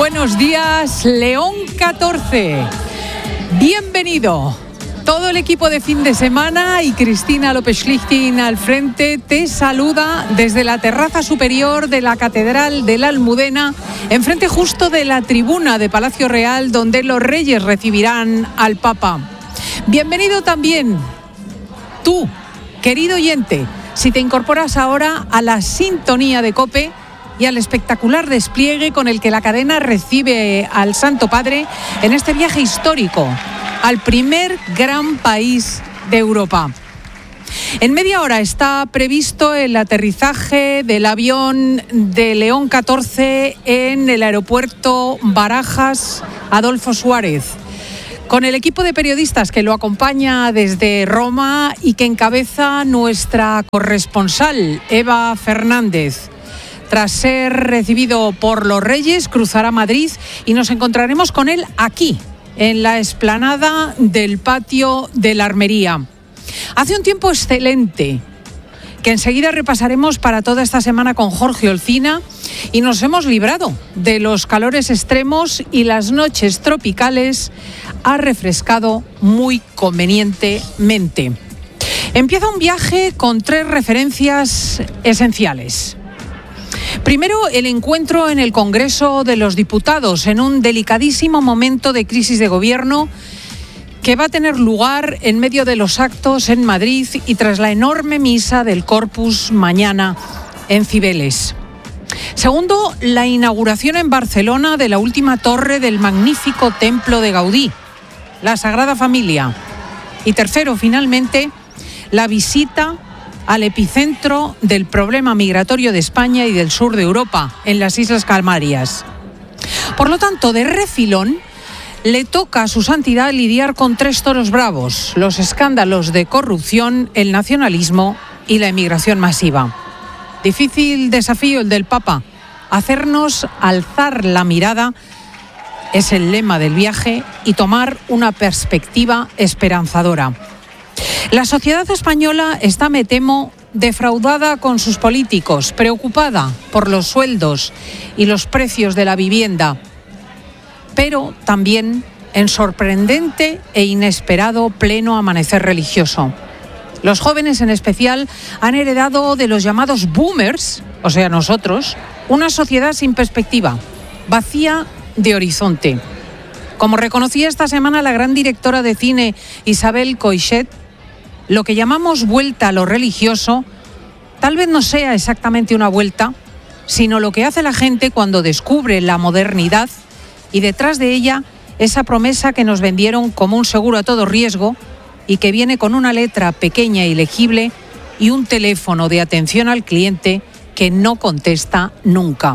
buenos días, León 14. Bienvenido. Todo el equipo de fin de semana y Cristina López-Schlichting al frente te saluda desde la terraza superior de la Catedral de la Almudena, enfrente justo de la tribuna de Palacio Real, donde los reyes recibirán al Papa. Bienvenido también tú, querido oyente, si te incorporas ahora a la sintonía de COPE y al espectacular despliegue con el que la cadena recibe al Santo Padre en este viaje histórico al primer gran país de Europa. En media hora está previsto el aterrizaje del avión de León 14 en el aeropuerto Barajas Adolfo Suárez, con el equipo de periodistas que lo acompaña desde Roma y que encabeza nuestra corresponsal Eva Fernández. Tras ser recibido por los Reyes, cruzará Madrid y nos encontraremos con él aquí, en la explanada del patio de la Armería. Hace un tiempo excelente, que enseguida repasaremos para toda esta semana con Jorge Olcina, y nos hemos librado de los calores extremos y las noches tropicales ha refrescado muy convenientemente. Empieza un viaje con 3 referencias esenciales. Primero, el encuentro en el Congreso de los Diputados, en un delicadísimo momento de crisis de gobierno que va a tener lugar en medio de los actos en Madrid y tras la enorme misa del Corpus mañana en Cibeles. Segundo, la inauguración en Barcelona de la última torre del magnífico templo de Gaudí, la Sagrada Familia. Y tercero, finalmente, la visita al epicentro del problema migratorio de España y del sur de Europa, en las Islas Canarias. Por lo tanto, de refilón, le toca a su santidad lidiar con 3 toros bravos: los escándalos de corrupción, el nacionalismo y la emigración masiva. Difícil desafío el del Papa. Hacernos alzar la mirada es el lema del viaje y tomar una perspectiva esperanzadora. La sociedad española está, me temo, defraudada con sus políticos, preocupada por los sueldos y los precios de la vivienda, pero también en sorprendente e inesperado pleno amanecer religioso. Los jóvenes en especial han heredado de los llamados boomers, o sea nosotros, una sociedad sin perspectiva, vacía de horizonte. Como reconocía esta semana la gran directora de cine Isabel Coixet, lo que llamamos vuelta a lo religioso tal vez no sea exactamente una vuelta, sino lo que hace la gente cuando descubre la modernidad y detrás de ella esa promesa que nos vendieron como un seguro a todo riesgo y que viene con una letra pequeña y legible y un teléfono de atención al cliente que no contesta nunca.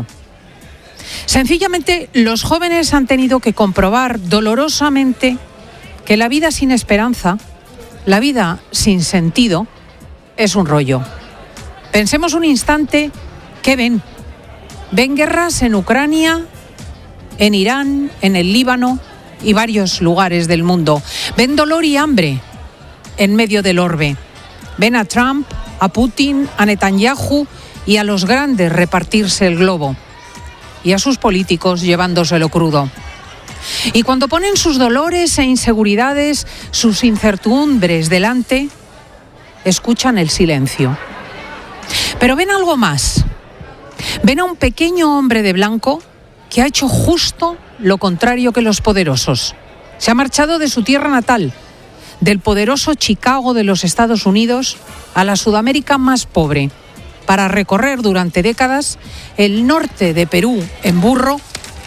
Sencillamente, los jóvenes han tenido que comprobar dolorosamente que la vida sin esperanza, la vida sin sentido, es un rollo. Pensemos un instante, ¿qué ven? Ven guerras en Ucrania, en Irán, en el Líbano y varios lugares del mundo. Ven dolor y hambre en medio del orbe. Ven a Trump, a Putin, a Netanyahu y a los grandes repartirse el globo. Y a sus políticos llevándoselo crudo. Y cuando ponen sus dolores e inseguridades, sus incertidumbres delante, escuchan el silencio. Pero ven algo más. Ven a un pequeño hombre de blanco que ha hecho justo lo contrario que los poderosos. Se ha marchado de su tierra natal, del poderoso Chicago de los Estados Unidos, a la Sudamérica más pobre, para recorrer durante décadas el norte de Perú en burro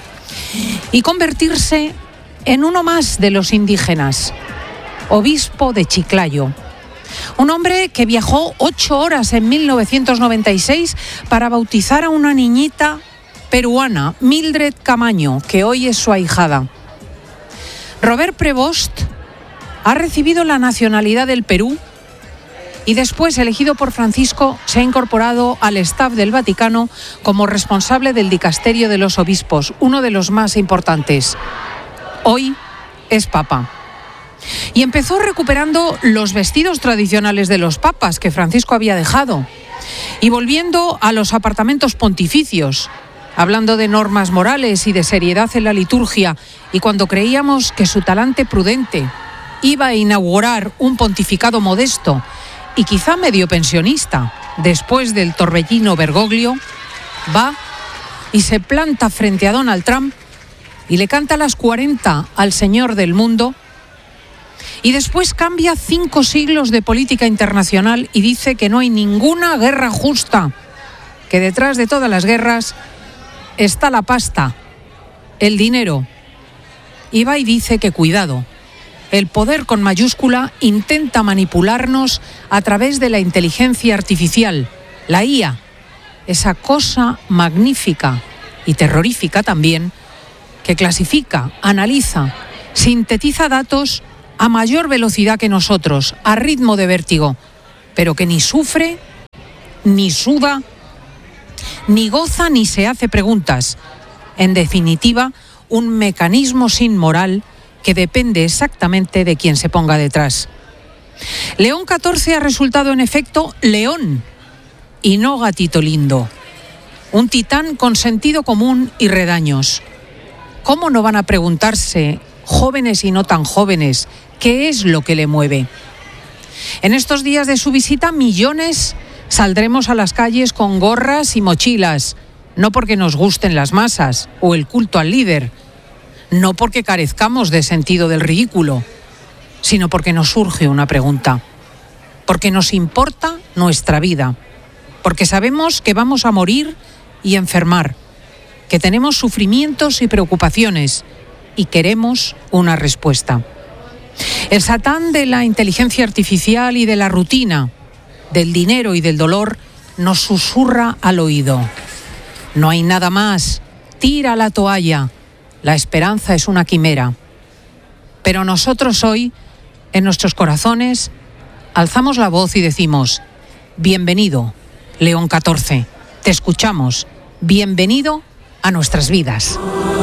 y convertirse en uno más de los indígenas, obispo de Chiclayo. Un hombre que viajó 8 horas en 1996 para bautizar a una niñita peruana, Mildred Camaño, que hoy es su ahijada. Robert Prevost ha recibido la nacionalidad del Perú y después, elegido por Francisco, se ha incorporado al staff del Vaticano como responsable del dicasterio de los obispos, uno de los más importantes. Hoy es papa. Y empezó recuperando los vestidos tradicionales de los papas que Francisco había dejado y volviendo a los apartamentos pontificios, hablando de normas morales y de seriedad en la liturgia, y cuando creíamos que su talante prudente iba a inaugurar un pontificado modesto y quizá medio pensionista después del torbellino Bergoglio, va y se planta frente a Donald Trump y le canta las 40 al señor del mundo, y después cambia 5 siglos de política internacional y dice que no hay ninguna guerra justa, que detrás de todas las guerras está la pasta, el dinero. Y va y dice que cuidado, el poder con mayúscula intenta manipularnos a través de la inteligencia artificial, la IA, esa cosa magnífica y terrorífica también, que clasifica, analiza, sintetiza datos a mayor velocidad que nosotros, a ritmo de vértigo, pero que ni sufre, ni suda, ni goza, ni se hace preguntas. En definitiva, un mecanismo sin moral que depende exactamente de quien se ponga detrás. León XIV ha resultado en efecto león y no gatito lindo. Un titán con sentido común y redaños. ¿Cómo no van a preguntarse, jóvenes y no tan jóvenes, qué es lo que le mueve? En estos días de su visita, millones saldremos a las calles con gorras y mochilas, no porque nos gusten las masas o el culto al líder, no porque carezcamos de sentido del ridículo, sino porque nos surge una pregunta, porque nos importa nuestra vida, porque sabemos que vamos a morir y enfermar, que tenemos sufrimientos y preocupaciones y queremos una respuesta. El Satán de la inteligencia artificial y de la rutina, del dinero y del dolor, nos susurra al oído: no hay nada más, tira la toalla, la esperanza es una quimera. Pero nosotros hoy, en nuestros corazones, alzamos la voz y decimos: bienvenido, León XIV, te escuchamos, bienvenido a nuestras vidas.